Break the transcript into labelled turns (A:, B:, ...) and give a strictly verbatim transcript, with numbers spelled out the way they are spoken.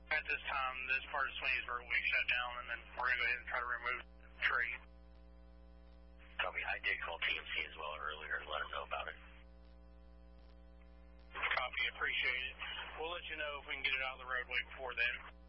A: At this time, this part of Swainsboro will be shut down, and then we're going to go ahead and try to remove the tree.
B: Copy. I did call T M C as well earlier and let them know about it.
A: Copy. Appreciate it. We'll let you know if we can get it out of the roadway before then.